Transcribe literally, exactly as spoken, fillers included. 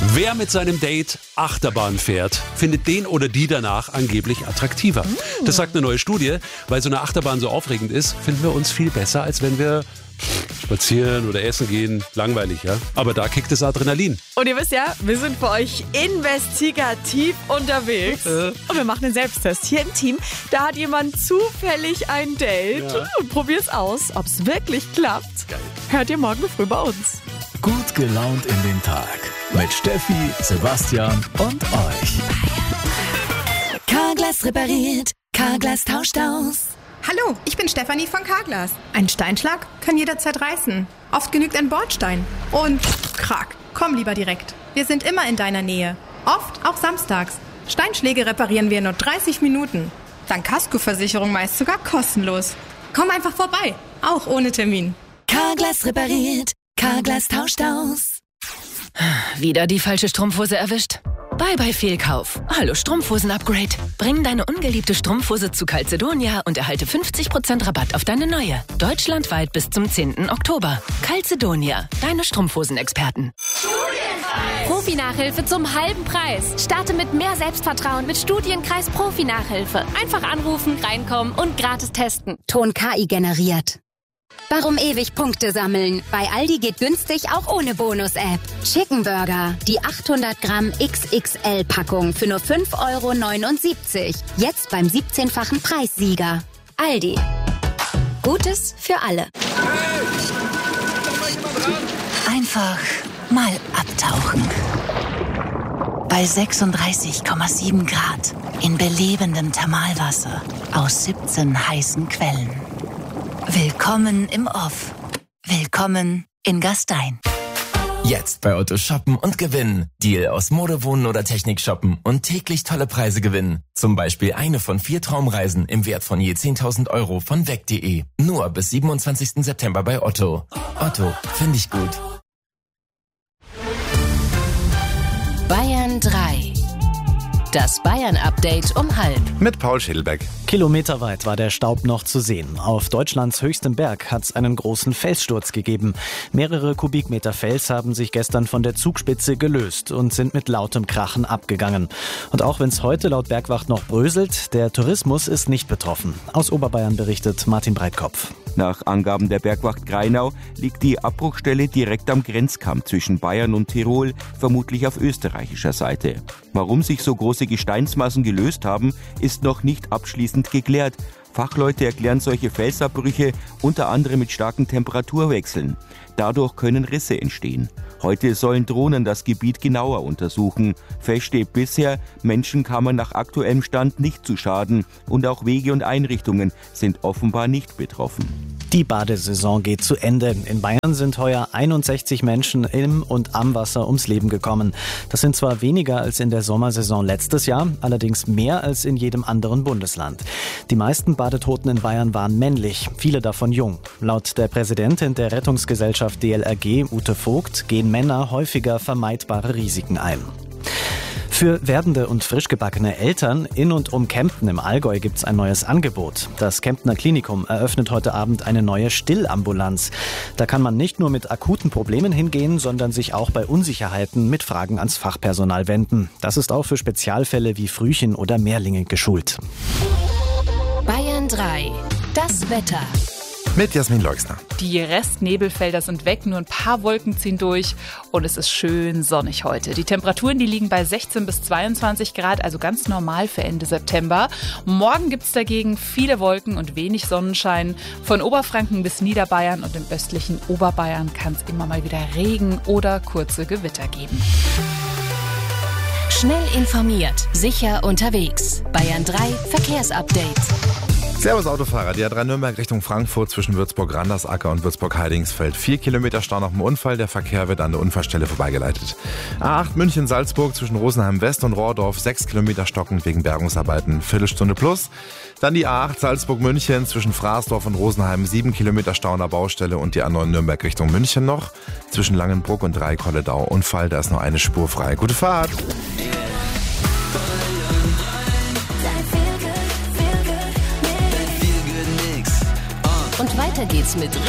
Wer mit seinem Date Achterbahn fährt, findet den oder die danach angeblich attraktiver. Das sagt eine neue Studie. Weil so eine Achterbahn so aufregend ist, finden wir uns viel besser, als wenn wir spazieren oder essen gehen. Langweilig, ja? Aber da kickt das Adrenalin. Und ihr wisst ja, wir sind für euch investigativ unterwegs. Äh. Und wir machen den Selbsttest hier im Team. Da hat jemand zufällig ein Date. Ja. Und probier's aus, ob's wirklich klappt. Geil. Hört ihr morgen früh bei uns. Gut gelaunt in den Tag. Mit Steffi, Sebastian und euch. Carglass repariert. Carglass tauscht aus. Hallo, ich bin Stefanie von Carglass. Ein Steinschlag kann jederzeit reißen. Oft genügt ein Bordstein. Und krack, komm lieber direkt. Wir sind immer in deiner Nähe. Oft auch samstags. Steinschläge reparieren wir in nur dreißig Minuten. Dank Kaskoversicherung meist sogar kostenlos. Komm einfach vorbei, auch ohne Termin. Carglass repariert. Carglass tauscht aus. Wieder die falsche Strumpfhose erwischt? Bye bye Fehlkauf. Hallo Strumpfhosen-Upgrade. Bring deine ungeliebte Strumpfhose zu Calzedonia und erhalte fünfzig Prozent Rabatt auf deine neue. Deutschlandweit bis zum zehnten Oktober. Calzedonia, deine Strumpfhosen-Experten. Profi-Nachhilfe zum halben Preis. Starte mit mehr Selbstvertrauen mit Studienkreis Profi-Nachhilfe. Einfach anrufen, reinkommen und gratis testen. Ton K I generiert. Warum ewig Punkte sammeln? Bei Aldi geht günstig auch ohne Bonus-App. Chicken Burger, die achthundert Gramm X X L-Packung für nur fünf Euro neunundsiebzig. Jetzt beim siebzehnfachen Preissieger. Aldi. Gutes für alle. Einfach mal abtauchen. Bei sechsunddreißig Komma sieben Grad in belebendem Thermalwasser aus siebzehn heißen Quellen. Willkommen im Off. Willkommen in Gastein. Jetzt bei Otto shoppen und gewinnen. Deal aus Mode, Wohnen oder Technik shoppen und täglich tolle Preise gewinnen. Zum Beispiel eine von vier Traumreisen im Wert von je zehntausend Euro von weg punkt de. Nur bis siebenundzwanzigsten September bei Otto. Otto, finde ich gut. Bayern drei. Das Bayern-Update um halb. Mit Paul Schädelbeck. Kilometerweit war der Staub noch zu sehen. Auf Deutschlands höchstem Berg hat es einen großen Felssturz gegeben. Mehrere Kubikmeter Fels haben sich gestern von der Zugspitze gelöst und sind mit lautem Krachen abgegangen. Und auch wenn es heute laut Bergwacht noch bröselt, der Tourismus ist nicht betroffen. Aus Oberbayern berichtet Martin Breitkopf. Nach Angaben der Bergwacht Grainau liegt die Abbruchstelle direkt am Grenzkamm zwischen Bayern und Tirol, vermutlich auf österreichischer Seite. Warum sich so große Gesteinsmassen gelöst haben, ist noch nicht abschließend geklärt. Fachleute erklären solche Felsabbrüche unter anderem mit starken Temperaturwechseln. Dadurch können Risse entstehen. Heute sollen Drohnen das Gebiet genauer untersuchen. Fest steht bisher, Menschen kamen nach aktuellem Stand nicht zu Schaden und auch Wege und Einrichtungen sind offenbar nicht betroffen. Die Badesaison geht zu Ende. In Bayern sind heuer einundsechzig Menschen im und am Wasser ums Leben gekommen. Das sind zwar weniger als in der Sommersaison letztes Jahr, allerdings mehr als in jedem anderen Bundesland. Die meisten Badetoten in Bayern waren männlich, viele davon jung. Laut der Präsidentin der Rettungsgesellschaft D L R G, Ute Vogt, gehen Männer häufiger vermeidbare Risiken ein. Für werdende und frischgebackene Eltern in und um Kempten im Allgäu gibt's ein neues Angebot. Das Kemptener Klinikum eröffnet heute Abend eine neue Stillambulanz. Da kann man nicht nur mit akuten Problemen hingehen, sondern sich auch bei Unsicherheiten mit Fragen ans Fachpersonal wenden. Das ist auch für Spezialfälle wie Frühchen oder Mehrlinge geschult. Bayern drei. Das Wetter. Mit Jasmin Leuxner. Die Restnebelfelder sind weg, nur ein paar Wolken ziehen durch und es ist schön sonnig heute. Die Temperaturen, die liegen bei sechzehn bis zweiundzwanzig Grad, also ganz normal für Ende September. Morgen gibt es dagegen viele Wolken und wenig Sonnenschein. Von Oberfranken bis Niederbayern und im östlichen Oberbayern kann es immer mal wieder Regen oder kurze Gewitter geben. Schnell informiert, sicher unterwegs. Bayern drei Verkehrsupdate. Servus Autofahrer, die A drei Nürnberg Richtung Frankfurt zwischen Würzburg-Randersacker und Würzburg-Heidingsfeld. Vier Kilometer Stau nach dem Unfall, der Verkehr wird an der Unfallstelle vorbeigeleitet. A acht München-Salzburg zwischen Rosenheim West und Rohrdorf, sechs Kilometer stockend wegen Bergungsarbeiten, Viertelstunde plus. Dann die A acht Salzburg-München zwischen Fraßdorf und Rosenheim, sieben Kilometer Stau an der Baustelle und die A neun Nürnberg Richtung München noch. Zwischen Langenbruck und Dreikolledau Unfall, da ist nur eine Spur frei. Gute Fahrt! Und weiter geht's mit